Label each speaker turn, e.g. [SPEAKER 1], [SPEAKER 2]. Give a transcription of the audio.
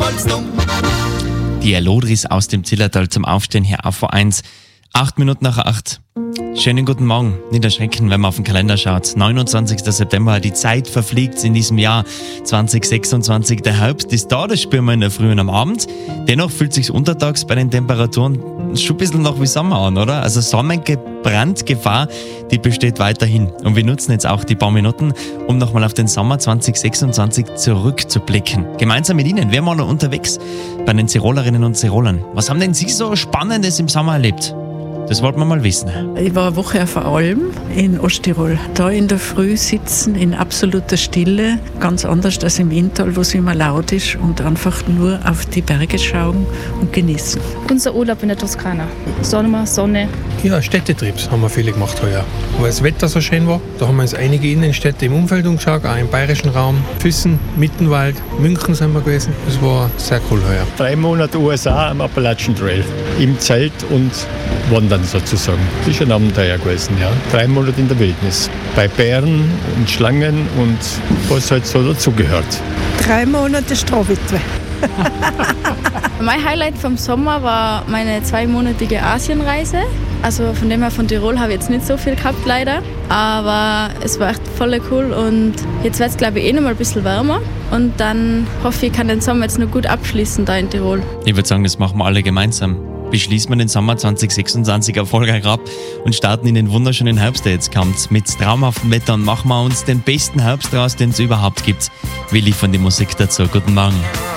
[SPEAKER 1] fällt's dumm.
[SPEAKER 2] Die Elodris aus dem Zillertal zum Aufstehen hier auf V1. 8 Minuten nach 8. Schönen guten Morgen. Nicht erschrecken, wenn man auf den Kalender schaut. 29. September, die Zeit verfliegt in diesem Jahr 2026. Der Herbst ist da, das spüren wir in der Früh und am Abend. Dennoch fühlt sich untertags bei den Temperaturen schon ein bisschen noch wie Sommer an, oder? Also Sonnengebrandgefahr, die besteht weiterhin. Und wir nutzen jetzt auch die paar Minuten, um nochmal auf den Sommer 2026 zurückzublicken. Gemeinsam mit Ihnen, wir waren noch unterwegs bei den Tirolerinnen und Tirolern. Was haben denn Sie so Spannendes im Sommer erlebt? Das wollten wir mal wissen.
[SPEAKER 3] Ich war eine Woche auf der Alm in Osttirol. Da in der Früh sitzen in absoluter Stille, ganz anders als im Inntal, wo es immer laut ist, und einfach nur auf die Berge schauen und genießen.
[SPEAKER 4] Unser Urlaub in der Toskana. Sonne.
[SPEAKER 5] Ja, Städtetrips haben wir viele gemacht heuer. Weil das Wetter so schön war, da haben wir uns einige Innenstädte im Umfeld umgeschaut, auch im bayerischen Raum. Füssen, Mittenwald, München sind wir gewesen. Das war sehr cool heuer.
[SPEAKER 6] 3 Monate USA am Appalachian Trail. Im Zelt und wandern sozusagen. Das ist ein Abenteuer gewesen, ja. 3 Monate in der Wildnis. Bei Bären und Schlangen und was halt so dazugehört.
[SPEAKER 7] 3 Monate Strohwitwe.
[SPEAKER 4] Mein Highlight vom Sommer war meine 2-monatige Asienreise. Also von dem her, von Tirol habe ich jetzt nicht so viel gehabt leider, aber es war echt voll cool und jetzt wird es glaube ich noch mal ein bisschen wärmer und dann hoffe ich, kann den Sommer jetzt noch gut abschließen da in Tirol.
[SPEAKER 2] Ich würde sagen, das machen wir alle gemeinsam. Beschließen wir den Sommer 2026 erfolgreich ab und starten in den wunderschönen Herbst, der jetzt kommt. Mit traumhaftem Wetter und machen wir uns den besten Herbst raus, den es überhaupt gibt. Wir liefern die Musik dazu. Guten Morgen.